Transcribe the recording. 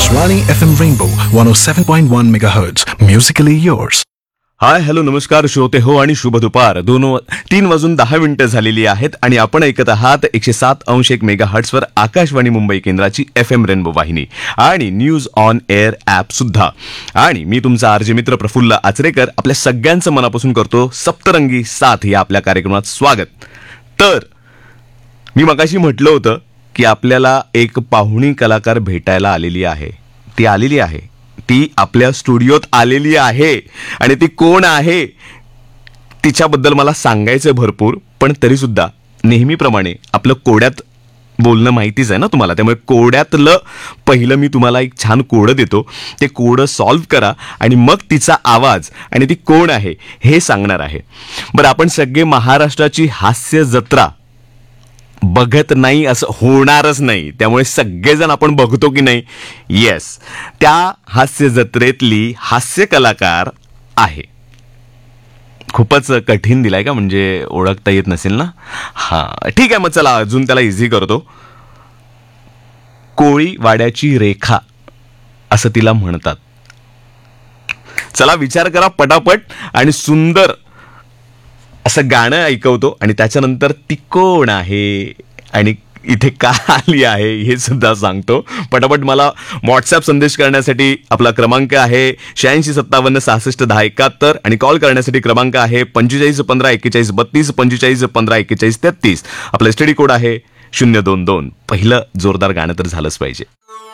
Akashvani FM Rainbow 107.1 MHz. Musically yours. Hi hello नमस्कार श्रोते हो आणि शुभ दुपार 3:10 झालेली आहेत आणि आपण ऐकत आहात 107.1 मेगाहर्ट्झवर आकाशवाणी मुंबई केंद्राची FM रेनबो वाहिनी आणि न्यूज ऑन एअर ॲप सुद्धा. आणि मी तुमचा आरजे मित्र प्रफुल्ल आचरेकर आपल्या सगळ्यांचं मनापासून करतो सप्तरंगी साथ या आपल्या कार्यक्रमात स्वागत. तर मी मगाशी म्हटलं होतं की आपल्याला एक पाहुणी कलाकार भेटायला आलेली आहे. ती आपल्या स्टुडिओत आलेली आहे आणि ती कोण आहे तिच्याबद्दल मला सांगायचं भरपूर, पण तरी सुद्धा नेहमीप्रमाणे आपलं कोड्यात बोलणं माहितीच आहे ना तुम्हाला, त्यामुळे कोड्यातलं पहिलं मी तुम्हाला एक छान कोडं देतो. ते कोडं सॉल्व्ह करा आणि मग तिचा आवाज आणि ती कोण आहे हे सांगणार आहे. बरं, आपण सगळे महाराष्ट्राची हास्य जत्रा बघत नाही असं होणारच नाही, त्यामुळे सगळेजण आपण बघतो की नाही. येस, त्या हास्य जत्रेतली हास्य कलाकार आहे. खूपच कठीण दिलाय का, म्हणजे ओळखता येत नसेल ना. हां ठीक आहे, मग चला अजून त्याला इझी करतो. कोळीवाड्याची रेखा असं तिला म्हणतात. चला विचार करा पटापट आणि सुंदर असं गाणं ऐकवतो आणि त्याच्यानंतर ती कोण आहे आणि इथे का आली आहे हे सुद्धा सांगतो. पटापट मला व्हॉट्सअप संदेश करण्यासाठी आपला क्रमांक आहे 8657 66 10 71 आणि कॉल करण्यासाठी क्रमांक आहे 45 15 41 32 45 15 41 33. आपला एसटीडी कोड आहे 022. पहिलं जोरदार गाणं तर झालंच पाहिजे.